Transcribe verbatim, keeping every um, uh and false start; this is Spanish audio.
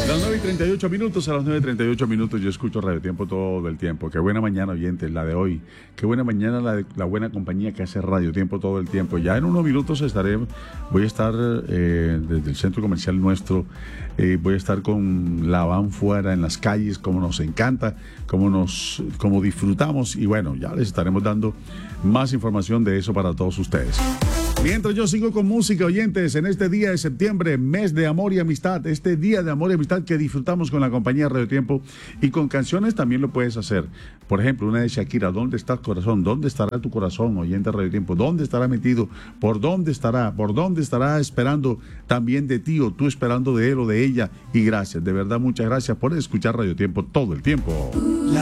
las nueve y treinta y ocho minutos, a las nueve y treinta y ocho minutos yo escucho Radio Tiempo todo el tiempo. Qué buena mañana, oyentes, la de hoy. Qué buena mañana la, de, la buena compañía que hace Radio Tiempo todo el tiempo. Ya en unos minutos estaré, voy a estar eh, desde el centro comercial nuestro, eh, voy a estar con la van fuera en las calles, como nos encanta, como nos, como disfrutamos, y bueno, ya les estaremos dando más información de eso para todos ustedes. Mientras yo sigo con música, oyentes, en este día de septiembre, mes de amor y amistad, este día de amor y amistad que disfrutamos con la compañía Radio Tiempo, y con canciones también lo puedes hacer. Por ejemplo, una de Shakira, ¿dónde está el corazón? ¿Dónde estará tu corazón, oyente de Radio Tiempo? ¿Dónde estará metido? ¿Por dónde estará? ¿Por dónde estará esperando también de ti, o tú esperando de él o de ella? Y gracias, de verdad, muchas gracias por escuchar Radio Tiempo todo el tiempo.